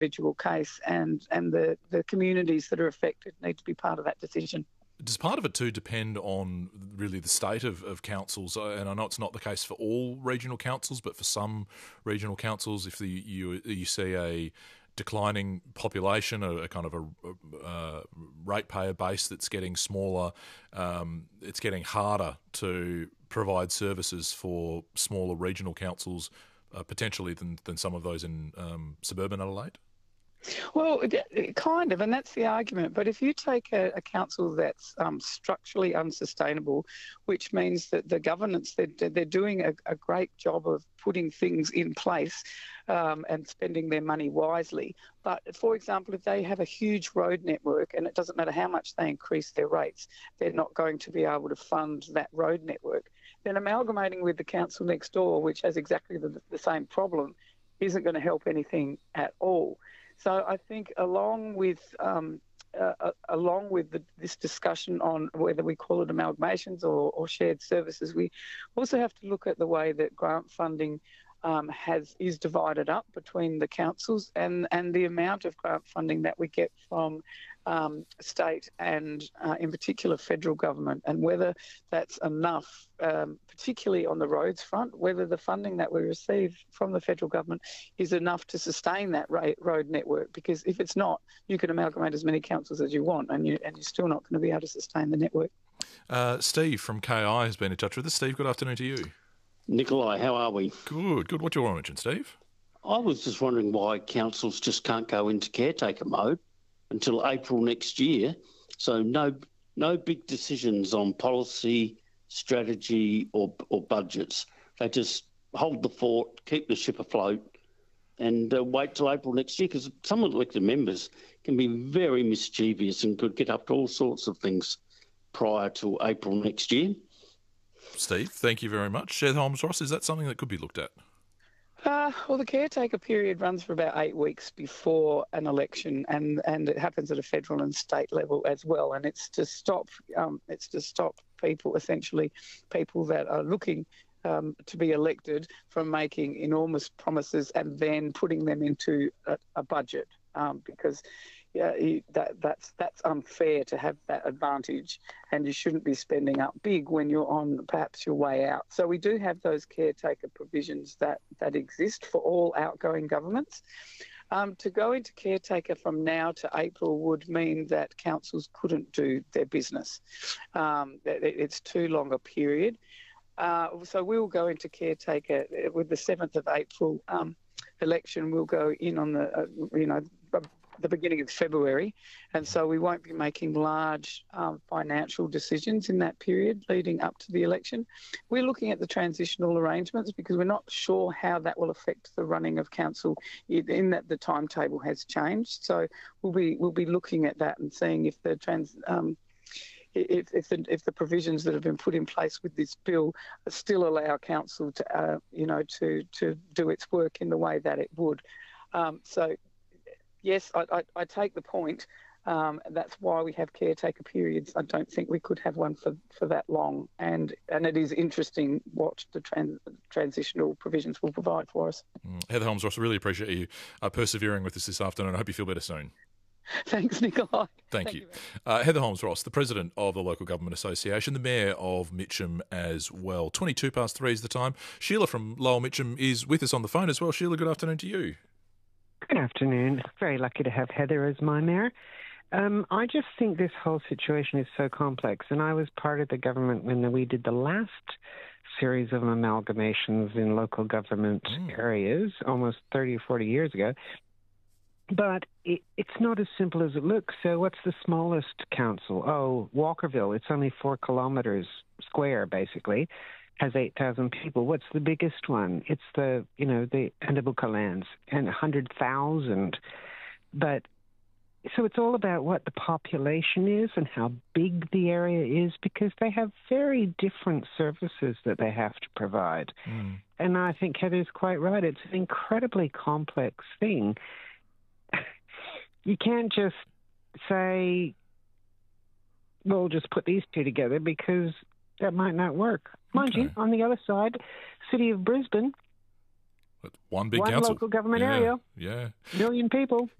individual case, and the communities that are affected need to be part of that decision. Does part of it too depend on really the state of councils? And I know it's not the case for all regional councils, but for some regional councils, if you see a declining population, a kind of a ratepayer base that's getting smaller, it's getting harder to provide services for smaller regional councils, potentially than some of those in suburban Adelaide? Well, kind of, and that's the argument. But if you take a council that's structurally unsustainable, which means that the governance, they're doing a great job of putting things in place and spending their money wisely. But, for example, if they have a huge road network, and it doesn't matter how much they increase their rates, they're not going to be able to fund that road network. Then amalgamating with the council next door, which has exactly the same problem, isn't going to help anything at all. So I think along with this discussion on whether we call it amalgamations or shared services, we also have to look at the way that grant funding is divided up between the councils and the amount of grant funding that we get from state and in particular federal government, and whether that's enough, particularly on the roads front, whether the funding that we receive from the federal government is enough to sustain that road network. Because if it's not, you can amalgamate as many councils as you want and you're still not going to be able to sustain the network. Steve from KI has been in touch with us. Steve, good afternoon to you. Nikolai, how are we? Good. What's your origin, Steve? I was just wondering why councils just can't go into caretaker mode until April next year. So no big decisions on policy, strategy or budgets. They just hold the fort, keep the ship afloat and wait till April next year, because some elected members can be very mischievous and could get up to all sorts of things prior to April next year. Steve, thank you very much. Heather Holmes-Ross, is that something that could be looked at? Well, the caretaker period runs for about 8 weeks before an election, and it happens at a federal and state level as well. And it's to stop people, essentially people that are looking to be elected, from making enormous promises and then putting them into a budget, because that's unfair to have that advantage, and you shouldn't be spending up big when you're on perhaps your way out. So we do have those caretaker provisions that exist for all outgoing governments. To go into caretaker from now to April would mean that councils couldn't do their business. It's too long a period. So we'll go into caretaker with the 7th of April election. We'll go in on the beginning of February, and so we won't be making large financial decisions in that period leading up to the election. We're looking at the transitional arrangements because we're not sure how that will affect the running of council, in that the timetable has changed. So we'll be looking at that and seeing if the if the provisions that have been put in place with this bill still allow council to to do its work in the way that it would. So yes, I take the point. That's why we have caretaker periods. I don't think we could have one for that long. And it is interesting what the transitional provisions will provide for us. Heather Holmes-Ross, I really appreciate you persevering with us this afternoon. I hope you feel better soon. Thanks, Nikolai. Thank you. Heather Holmes-Ross, the President of the Local Government Association, the Mayor of Mitcham as well. 3:22 is the time. Sheila from Lowell Mitcham is with us on the phone as well. Sheila, good afternoon to you. Good afternoon. Very lucky to have Heather as my mayor. I just think this whole situation is so complex, and I was part of the government when we did the last series of amalgamations in local government areas almost 30 or 40 years ago. But it's not as simple as it looks. So what's the smallest council? Oh, Walkerville. It's only 4 kilometres square, basically. Has 8,000 people. What's the biggest one? It's the Anabuka lands, and 100,000. But so it's all about what the population is and how big the area is, because they have very different services that they have to provide. And I think Heather's quite right. It's an incredibly complex thing. You can't just say, well, just put these two together, because that might not work. Mind you, on the other side, City of Brisbane, One big one council. local government area. Yeah. Million people.